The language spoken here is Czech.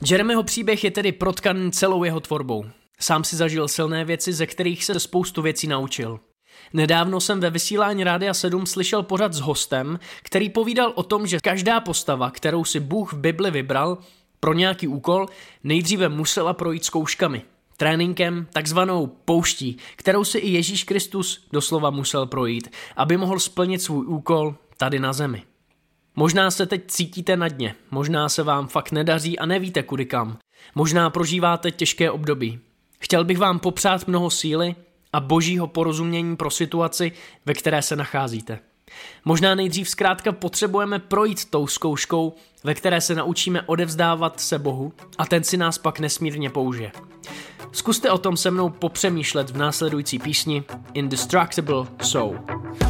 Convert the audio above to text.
Jeremyho příběh je tedy protkaný celou jeho tvorbou. Sám si zažil silné věci, ze kterých se spoustu věcí naučil. Nedávno jsem ve vysílání Rádia 7 slyšel pořad s hostem, který povídal o tom, že každá postava, kterou si Bůh v Bibli vybral pro nějaký úkol, nejdříve musela projít zkouškami. Tréninkem, takzvanou pouští, kterou si i Ježíš Kristus doslova musel projít, aby mohl splnit svůj úkol tady na zemi. Možná se teď cítíte na dně, možná se vám fakt nedaří a nevíte kudy kam. Možná prožíváte těžké období. Chtěl bych vám popřát mnoho síly a božího porozumění pro situaci, ve které se nacházíte. Možná nejdřív zkrátka potřebujeme projít tou zkouškou, ve které se naučíme odevzdávat se Bohu a ten si nás pak nesmírně použije. Zkuste o tom se mnou popřemýšlet v následující písni Indestructible Soul.